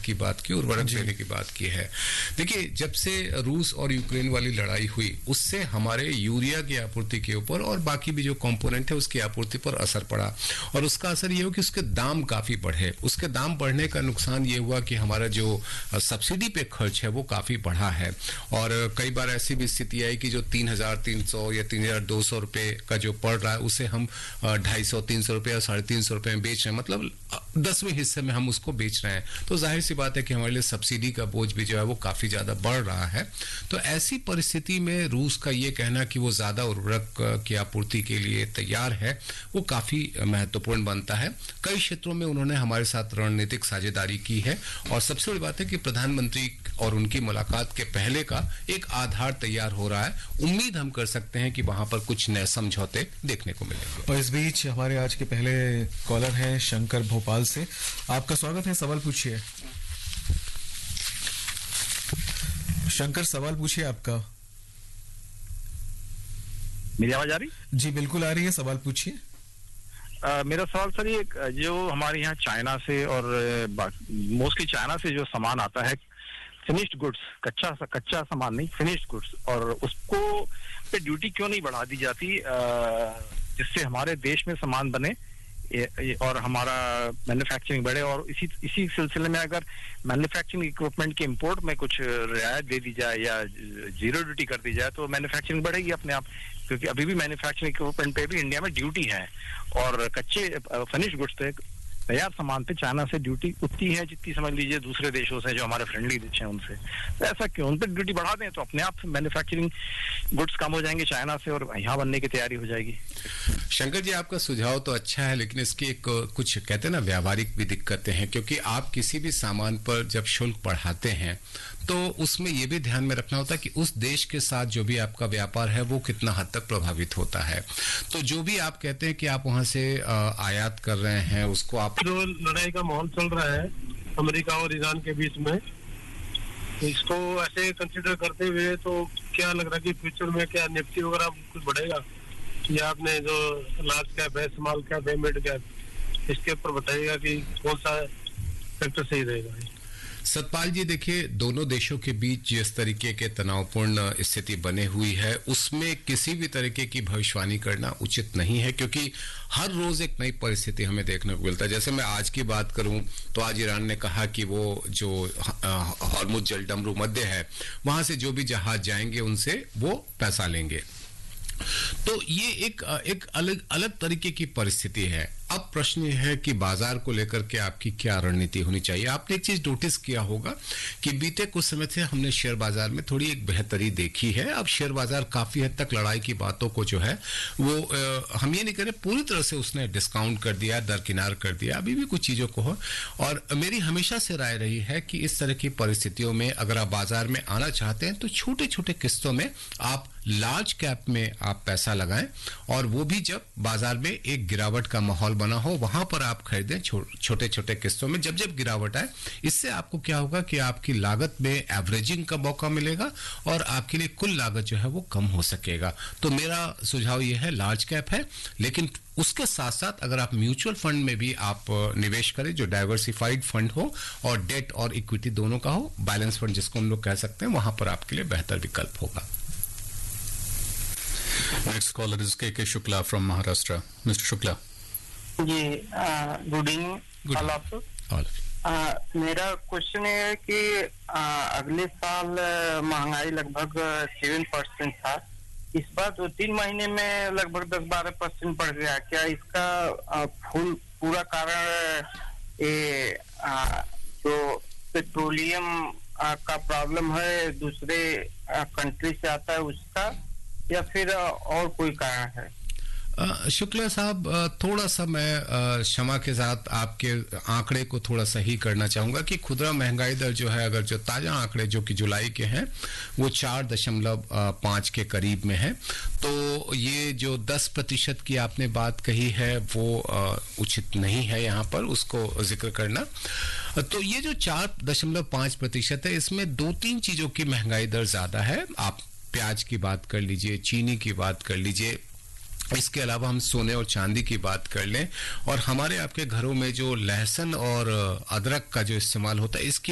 की बात की, उर्वरक देने की बात की है। देखिए, जब से रूस और यूक्रेन वाली लड़ाई हुई, उससे हमारे यूरिया की आपूर्ति के ऊपर और बाकी भी जो कंपोनेंट है उसकी आपूर्ति पर असर पड़ा, और उसका असर ये हो कि उसके दाम काफी बढ़े। उसके दाम बढ़ने का नुकसान ये हुआ कि हमारा जो सब्सिडी पे खर्च है वो काफी बढ़ा है, और कई बार ऐसी भी स्थिति आई कि जो 3,300 या 3,200 रुपए का जो पड़ रहा है उसे हम 250-300 रुपए या 350 रुपए में बेच रहे हैं, मतलब 10वें हिस्से में हम उसको बेच रहे हैं। तो जाहिर सी बात है कि हमारे लिए सब्सिडी का बोझ भी जो है वो काफी ज्यादा बढ़ रहा है। तो ऐसी परिस्थिति में रूस का ये कहना कि वो ज्यादा उर्वरक की आपूर्ति के लिए तैयार है, वो काफी महत्वपूर्ण बनता है। कई क्षेत्रों में उन्होंने हमारे साथ रणनीतिक साझेदारी की है, और सबसे बड़ी बात है कि प्रधानमंत्री और उनकी मुलाकात के पहले का एक आधार तैयार हो रहा है। उम्मीद हम कर सकते हैं कि वहां पर कुछ नए समझौते देखने को मिलेंगे। और इस बीच हमारे आज के पहले कॉलर हैं शंकर भोपाल से। आपका स्वागत है, सवाल पूछिए। शंकर, सवाल पूछिए आपका। मेरी आवाज आ रही? जी बिल्कुल आ रही है, सवाल पूछिए। मेरा सवाल सर ये, जो हमारे यहाँ चाइना से और मोस्टली चाइना से जो सामान आता है, फिनिश्ड गुड्स, कच्चा सामान नहीं, फिनिश्ड गुड्स, और उसको पे ड्यूटी क्यों नहीं बढ़ा दी जाती, जिससे हमारे देश में सामान बने और हमारा मैन्युफैक्चरिंग बढ़े। और इसी सिलसिले में अगर मैन्युफैक्चरिंग इक्विपमेंट के इंपोर्ट में कुछ रियायत दे दी जाए या जीरो ड्यूटी कर दी जाए तो मैन्युफैक्चरिंग बढ़ेगी अपने आप, क्योंकि अभी भी मैन्युफैक्चरिंग इक्विपमेंट पे भी इंडिया में ड्यूटी है, और कच्चे फिनिश गुड्स पे, तैयार सामान पे चाइना से ड्यूटी उतनी है जितनी समझ लीजिए दूसरे देशों से जो हमारे फ्रेंडली देश हैं उनसे। तो ऐसा क्यों? उन पर ड्यूटी बढ़ा दें तो अपने आप मैन्युफैक्चरिंग गुड्स कम हो जाएंगे चाइना से, और यहाँ बनने की तैयारी हो जाएगी। शंकर जी, आपका सुझाव तो अच्छा है, लेकिन इसकी एक कुछ कहते हैं ना व्यावहारिक भी दिक्कतें हैं, क्योंकि आप किसी भी सामान पर जब शुल्क बढ़ाते हैं तो उसमें यह भी ध्यान में रखना होता है कि उस देश के साथ जो भी आपका व्यापार है वो कितना हद तक प्रभावित होता है। तो जो भी आप कहते हैं कि आप वहां से आयात कर रहे हैं उसको आप, जो लड़ाई का माहौल चल रहा है अमेरिका और ईरान के बीच में, तो इसको ऐसे कंसीडर करते हुए तो क्या लग रहा है कि फ्यूचर में क्या निफ्टी वगैरह कुछ बढ़ेगा, कि आपने जो लार्ज कैप है, स्मॉल कैप है, मिड कैप, इसके ऊपर बताइएगा कि कौन सा सेक्टर सही रहेगा। सतपाल जी, देखिए, दोनों देशों के बीच जिस तरीके के तनावपूर्ण स्थिति बनी हुई है उसमें किसी भी तरीके की भविष्यवाणी करना उचित नहीं है, क्योंकि हर रोज एक नई परिस्थिति हमें देखने को मिलता है। जैसे मैं आज की बात करूं तो आज ईरान ने कहा कि वो जो हॉर्मुज जलडमरू मध्य है वहां से जो भी जहाज जाएंगे उनसे वो पैसा लेंगे। तो ये एक अलग तरीके की परिस्थिति है। अब प्रश्न यह है कि बाजार को लेकर के आपकी क्या रणनीति होनी चाहिए। आपने एक चीज नोटिस किया होगा कि बीते कुछ समय से हमने शेयर बाजार में थोड़ी एक बेहतरी देखी है। अब शेयर बाजार काफी हद तक लड़ाई की बातों को जो है वो हम ये नहीं करें पूरी तरह से उसने डिस्काउंट कर दिया, दरकिनार कर दिया, अभी भी कुछ चीजों को हो। और मेरी हमेशा से राय रही है कि इस तरह की परिस्थितियों में अगर आप बाजार में आना चाहते हैं तो छोटे छोटे किस्तों में आप लार्ज कैप में आप पैसा लगाएं, और वो भी जब बाजार में एक गिरावट का माहौल बना हो वहां पर आप खरीदें छोटे छोटे किस्तों में जब जब गिरावट आए। इससे आपको क्या होगा कि आपकी लागत में एवरेजिंग का मौका मिलेगा और आपके लिए कुल लागत जो है वो कम हो सकेगा। तो मेरा सुझाव ये है, लार्ज कैप है, लेकिन उसके साथ साथ अगर आप म्यूचुअल फंड में भी आप निवेश करें जो डाइवर्सिफाइड फंड हो और डेट और इक्विटी दोनों का हो, बैलेंस फंड जिसको हम लोग कह सकते हैं, वहां पर आपके लिए बेहतर विकल्प होगा। Next caller is KK Shukla from Maharashtra. Mr. Shukla. Ji, good evening all of you. मेरा क्वेश्चन है कि अगले साल महंगाई लगभग 7% था, इस बार 2-3 महीने में लगभग 10-12% बढ़ गया। क्या इसका पूरा कारण ये जो पेट्रोलियम का प्रॉब्लम है दूसरे कंट्री से आता है उसका, या फिर और कोई कारण है? शुक्ला साहब, थोड़ा सा मैं क्षमा के साथ आपके आंकड़े को थोड़ा सही करना चाहूंगा कि खुदरा महंगाई दर जो है, अगर जो ताजा आंकड़े जो कि जुलाई के हैं वो 4.5 के करीब में है। तो ये जो 10% की आपने बात कही है वो उचित नहीं है यहाँ पर उसको जिक्र करना। तो ये जो 4.5% है इसमें 2-3 चीजों की महंगाई दर ज्यादा है। आप प्याज की बात कर लीजिए, चीनी की बात कर लीजिए, इसके अलावा हम सोने और चांदी की बात कर लें, और हमारे आपके घरों में जो लहसुन और अदरक का जो इस्तेमाल होता है इसकी